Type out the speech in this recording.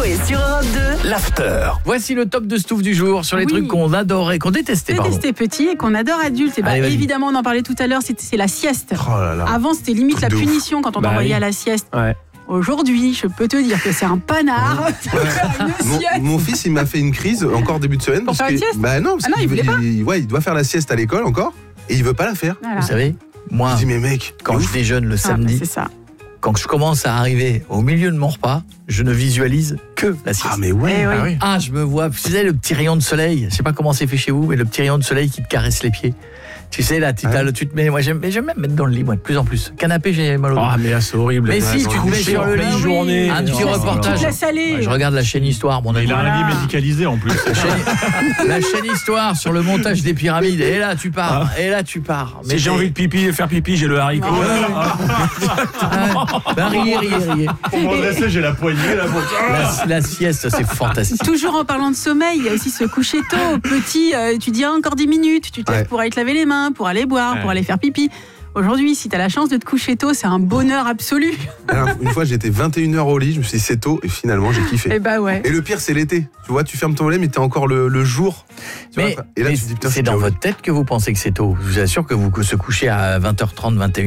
et sur Europe 2, l'after. Voici le top de Stouff du jour sur les trucs qu'on adorait, qu'on détestait. Détestait petit et qu'on adore adulte. Et Allez, évidemment, on en parlait tout à l'heure, c'est la sieste. Oh là là. Avant, c'était limite la Truc de ouf. punition quand on t'envoyait à la sieste. Ouais. Aujourd'hui, je peux te dire que c'est un panard de faire une sieste. Mon fils, il m'a fait une crise encore début de semaine. Pour faire une sieste ? Bah non, parce Ah non, il voulait pas. il doit faire la sieste à l'école encore et il veut pas la faire. Voilà. Vous savez, moi, Je dis mais mec, quand je déjeune le Ah, samedi, c'est ça. quand je commence à arriver au milieu de mon repas, je ne visualise que la sieste. ah mais ouais. Eh oui. Ah, je me vois, vous savez, le petit rayon de soleil, je sais pas comment c'est fait chez vous, mais le petit rayon de soleil qui te caresse les pieds. Tu sais, là, tu te mets, moi j'aime même mettre dans le lit, moi, de plus en plus. Canapé, j'ai mal au dos. Ah, mais là, c'est horrible. Mais si, tu te mets sur le pleine lit, journée. un petit Oh, reportage. Tu te laisses aller. Ouais, je regarde la chaîne Histoire, mon ami. Il a un lit médicalisé en plus. La chaîne Histoire sur le montage des pyramides. Et là, tu pars. Et là, tu pars. Mais j'ai envie de faire pipi, j'ai le haricot. Bah, riez. Pour me redresser, j'ai la poignée là. La sieste, c'est fantastique. Toujours en parlant de sommeil, il y a aussi se coucher tôt. Petit, tu dis encore 10 minutes, tu te lèves pour aller te laver les mains, pour aller boire, pour aller faire pipi. Aujourd'hui, si tu as la chance de te coucher tôt, c'est un bonheur absolu. Alors, une fois, j'étais 21h au lit, je me suis dit c'est tôt et finalement j'ai kiffé. Et bah ouais. Et le pire, c'est l'été. Tu vois, tu fermes ton volet, mais t'es encore le jour. Tu Mais, vois, et là, tu te dis putain, c'est dans votre tête que vous pensez que c'est tôt. Je vous assure que vous se couchez à 20h30, 21h.